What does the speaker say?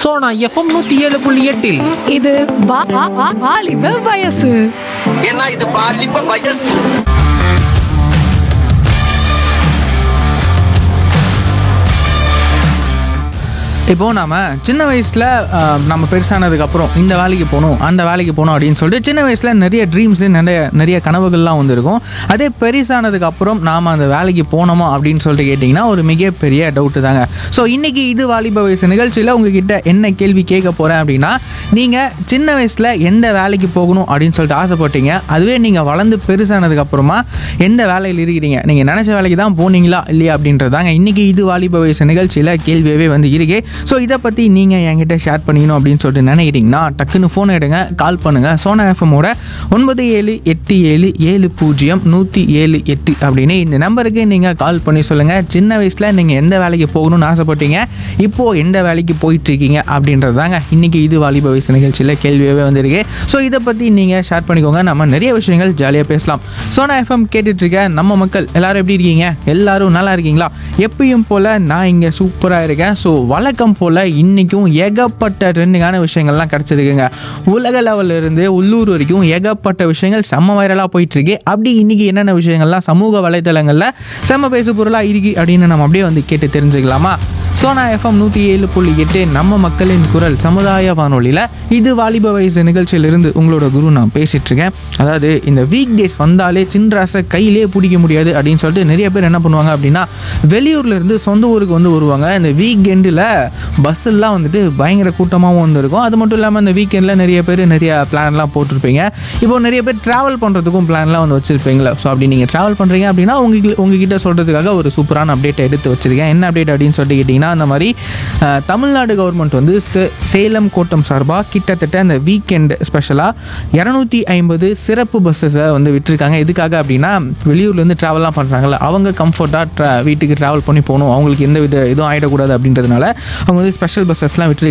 Sona FM 107.8 இது வாலிப வயசு. ஏன்னா இது பாலிப்ப வயசு. இப்போது நம்ம சின்ன வயசில் நம்ம பெருசானதுக்கப்புறம் இந்த வேலைக்கு போகணும் அந்த வேலைக்கு போகணும் அப்படின்னு சொல்லிட்டு சின்ன வயசில் நிறைய ட்ரீம்ஸு நிறைய கனவுகள்லாம் வந்துருக்கும். அதே பெருசானதுக்கப்புறம் நாம் அந்த வேலைக்கு போனோமா அப்படின்னு சொல்லிட்டு கேட்டிங்கன்னா ஒரு மிகப்பெரிய டவுட்டு தாங்க. ஸோ இன்றைக்கி இது வாலிப வயசு நிகழ்ச்சியில் உங்ககிட்ட என்ன கேள்வி கேட்க போகிறேன் அப்படின்னா, நீங்கள் சின்ன வயசில் எந்த வேலைக்கு போகணும் அப்படின்னு சொல்லிட்டு ஆசைப்பட்டீங்க, அதுவே நீங்கள் வளர்ந்து பெருசானதுக்கப்புறமா எந்த வேலையில் இருக்கிறீங்க, நீங்கள் நினச்ச வேலைக்கு தான் போனீங்களா இல்லையா அப்படின்றதாங்க இன்றைக்கி இது வாலிப வயசு நிகழ்ச்சியில் கேள்வியாகவே வந்து இருக்கே. ஸோ இதை பற்றி நீங்கள் என்கிட்ட ஷேர் பண்ணிக்கணும் அப்படின்னு சொல்லிட்டு நினைக்கிறீங்கன்னா டக்குன்னு ஃபோன் எடுங்க, கால் பண்ணுங்கள். சோனா எஃப்எம்மோட 9787700178 அப்படின்னு இந்த நம்பருக்கு நீங்கள் கால் பண்ணி சொல்லுங்கள். சின்ன வயசில் நீங்கள் எந்த வேலைக்கு போகணும்னு ஆசைப்பட்டீங்க, இப்போது எந்த வேலைக்கு போயிட்டுருக்கீங்க அப்படின்றது தாங்க இன்றைக்கி இது வாலிப வயசு நிகழ்ச்சியில் கேள்வியாகவே வந்திருக்கு. ஸோ இதை பற்றி நீங்கள் ஷேர் பண்ணிக்கோங்க, நம்ம நிறைய விஷயங்கள் ஜாலியாக பேசலாம். சோனா எஃப்எம் கேட்டுட்ருக்க நம்ம மக்கள் எல்லோரும் எப்படி இருக்கீங்க? எல்லோரும் நல்லா இருக்கீங்களா? எப்பயும் போல் நான் இங்கே சூப்பராக இருக்கேன். ஸோ வழக்கம் போல் இன்றைக்கும் ஏகப்பட்ட ட்ரெண்டிங்கான விஷயங்கள்லாம் கிடச்சிருக்குங்க. உலக லெவலில் இருந்து உள்ளூர் வரைக்கும் ஏகப்பட்ட விஷயங்கள் செம்ம வைரலாக போயிட்டுருக்கு. அப்படி இன்றைக்கி என்னென்ன விஷயங்கள்லாம் சமூக வலைத்தளங்களில் செம்ம பேசு பொருளாக இருக்குது அப்படின்னு நம்ம அப்படியே வந்து கேட்டு தெரிஞ்சுக்கலாமா? சோனா எஃப்எம் 107.8 நம்ம மக்களின் குரல் சமுதாய வானொலியில் இது வாலிப வயசு நிகழ்ச்சியிலிருந்து உங்களோட குரு நான் பேசிகிட்ருக்கேன். அதாவது இந்த வீக் டேஸ் வந்தாலே சின்ராசை கையிலே பிடிக்க முடியாது அப்படின்னு சொல்லிட்டு நிறைய பேர் என்ன பண்ணுவாங்க அப்படின்னா, வெளியூர்லேருந்து சொந்த ஊருக்கு வந்து வருவாங்க. இந்த வீக் எண்டில் பஸ்ஸெல்லாம் வந்துட்டு பயங்கர கூட்டமாகவும் வந்துருக்கும். அது மட்டும் இல்லாமல் இந்த வீக்கெண்டில் நிறைய பேர் நிறைய பிளான்லாம் போட்டிருப்பீங்க. இப்போ நிறைய பேர் ட்ராவல் பண்ணுறதுக்கும் பிளான்லாம் வந்து வச்சுருப்பீங்களா? ஸோ அப்படி நீங்கள் ட்ராவல் பண்ணுறீங்க அப்படின்னா உங்ககிட்ட சொல்கிறதுக்காக ஒரு சூப்பரான அப்டேட்டை எடுத்து வச்சுருக்கேன். என்ன அப்டேட் அப்படின்னு சொல்லிட்டு கேட்டிங்கன்னா, அந்த மாதிரி தமிழ்நாடு கவர்மெண்ட் வந்து சேலம் கோட்டம் சார்பாக கிட்டத்தட்ட அந்த வீக்கெண்ட் ஸ்பெஷலாக 250 சிறப்பு பஸ்ஸஸை வந்து விட்டுருக்காங்க. எதுக்காக அப்படின்னா, வெளியூர்லேருந்து ட்ராவல்லாம் பண்ணுறாங்கல்ல, அவங்க கம்ஃபர்ட்டாக வீட்டுக்கு ட்ராவல் பண்ணி போகணும், அவங்களுக்கு எந்த வித இதுவும் ஆகிடக்கூடாது அப்படின்றதுனால அவங்க வந்து ஸ்பெஷல் பஸ்ஸஸ்லாம் விட்டுருக்காங்க.